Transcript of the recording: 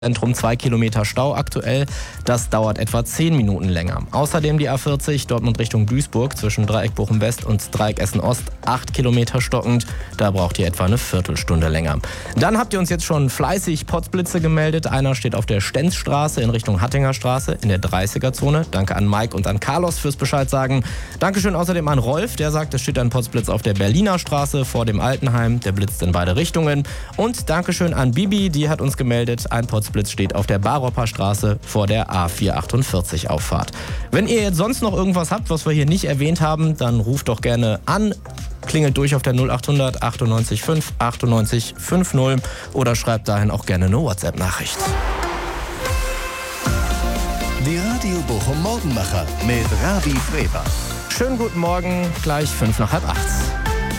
Zentrum 2 Kilometer Stau aktuell. Das dauert etwa 10 Minuten länger. Außerdem die A40 Dortmund Richtung Duisburg zwischen Dreieck Bochum-West und Dreieck Essen-Ost 8 Kilometer stockend. Da braucht ihr etwa eine Viertelstunde länger. Dann habt ihr uns jetzt schon fleißig Potzblitze gemeldet. Einer steht auf der Stenzstraße in Richtung Hattinger Straße in der 30er-Zone. Danke an Mike und an Carlos fürs Bescheid sagen. Dankeschön außerdem an Rolf, der sagt, es steht ein Potzblitz auf der Berliner Straße vor dem Altenheim. Der blitzt in beide Richtungen. Und Dankeschön an Bibi, die hat uns gemeldet, ein Potzblitz steht auf der Baropper Straße vor der A448 Auffahrt. Wenn ihr jetzt sonst noch irgendwas habt, was wir hier nicht erwähnt haben, dann ruft doch gerne an, klingelt durch auf der 0800 98 5 98 50 oder schreibt dahin auch gerne eine WhatsApp-Nachricht. Die Radio Bochum Morgenmacher mit Ravi Freber. Schönen guten Morgen, gleich 7:55.